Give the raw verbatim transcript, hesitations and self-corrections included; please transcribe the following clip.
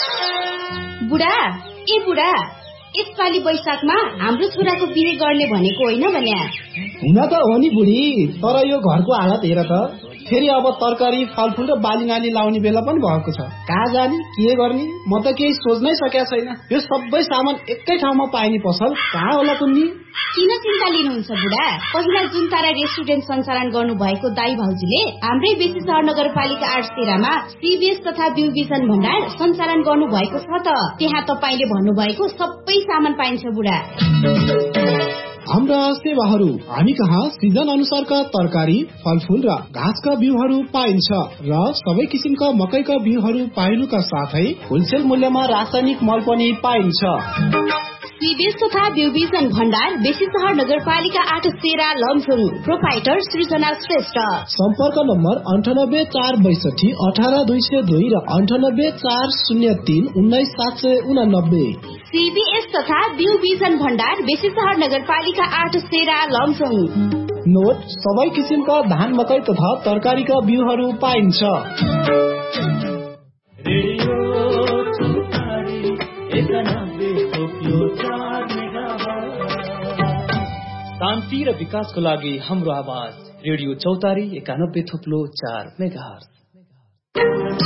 बुढा ए बुढा यसपालि वैशाखमा हाम्रो छोराको बिहे गर्ने भनेको होइन भने हुन त हो नि बुढी, तर यो घरको हालत हेर त। फेरि अब तरकारी फलफुल र बाली नाली लाउने बेला पनि भएको छ। कहाँ जाने के गर्ने म त केही सोच्नै सकेको छैन। यो सबै सामान एकै ठाउँमा पाइने पसल कहाँ होला कुन्नी? किन चिन्ता लिनुहुन्छ बुढा? पहिला जुन तारा रेस्टुरेन्ट सञ्चालन गर्नु भएको दाई भाउजूले हाम्रै बेसी सहर नगरपालिका आठ तेह्रमा सीबीएस तथा बिउ बिजन भण्डार सञ्चालन गर्नु भएको छ त। त्यहाँ तपाईले भन्नुभएको सबै सामान पाइन्छ बुढा। हाम्रा सेवाहरू हामी कहाँ सिजन अनुसारका तरकारी फलफुल र घाँसका बिउहरू पाइन्छ र सबै किसिमका मकैका बिउहरू पाइनुका साथै होलसेल मूल्यमा रासायनिक मल पनि पाइन्छ। सीबीएस तथा बिउ बिजन भण्डार बेसी सहर नगरपालिका आठ तेह्र लमजुङ। प्रोपाइटर सृजना श्रेष्ठ। सम्पर्क नम्बर अन्ठानब्बे चार बैसठी अठार दुई सय दुई र अन्ठानब्बे चार शून्य तीन उन्नाइस सात सय उनानब्बे। सीबीएस तथा बिउ बिजन भण्डार बेसी सहर नगरपालिका आठ तेह्र लमजुङ। नोट सबै किसिमका धान मकै तथा तरकारीका बिउहरू पाइन्छ। शान्ति र विकासको लागि हाम्रो आवाज रेडियो चौतारी एकानब्बे थुप्लो चार मेगाहर्ज।